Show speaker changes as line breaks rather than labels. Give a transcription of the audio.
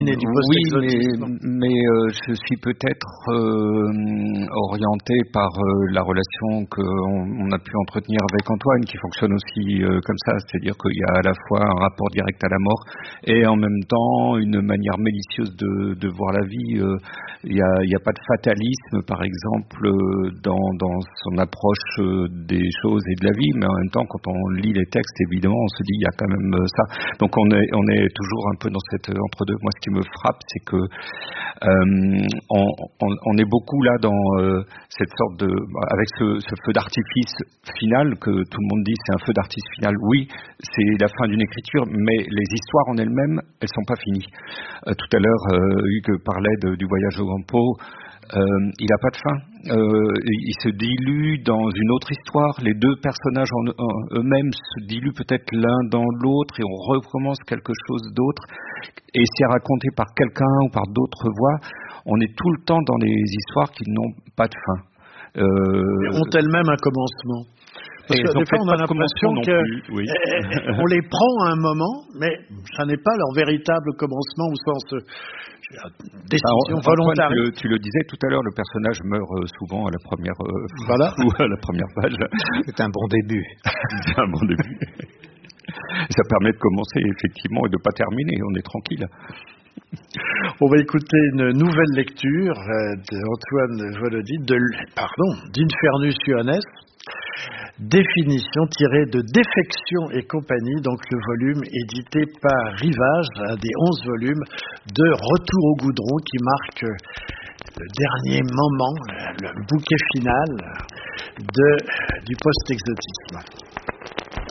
et du post-exotisme.
Je suis peut-être orienté par la relation qu'on a pu entretenir avec Antoine, qui fonctionne aussi comme ça, c'est-à-dire qu'il y a à la fois un rapport direct à la mort et en même temps une manière malicieuse de voir la vie. Il y a pas de fatalisme, par exemple, dans son approche des choses et de la vie, mais en même temps, quand on lit les textes, évidemment, on se dit il y a quand même ça. Donc on est toujours un peu dans cette entre-deux. Moi, ce qui me frappe, c'est que on est beaucoup là dans cette sorte avec ce feu d'artifice final que tout le monde dit c'est un feu d'artifice final. Oui, c'est la fin d'une écriture, mais les histoires en elles-mêmes, elles sont pas finies. Tout à l'heure, Hugues parlait du voyage au Grand Pot. Il n'a pas de fin. Il se dilue dans une autre histoire. Les deux personnages eux-mêmes se diluent peut-être l'un dans l'autre et on recommence quelque chose d'autre. Et c'est raconté par quelqu'un ou par d'autres voix. On est tout le temps dans des histoires qui n'ont pas de fin.
Ont elles-mêmes un commencement? Parce que des fois, on a l'impression qu'on les prend à un moment, mais ça n'est pas leur véritable commencement au sens décision volontaire.
Tu le disais tout à l'heure, le personnage meurt souvent à la première ou à la première page.
C'est un bon début.
C'est un bon début. Ça permet de commencer effectivement et de ne pas terminer. On est tranquille.
On va écouter une nouvelle lecture d'Antoine Volodi, d'Infernus Ioannes. Définition tirée de Défection et compagnie, donc le volume édité par Rivage, un des 11 volumes de Retour au goudron qui marque le dernier moment, le bouquet final du post-exotisme.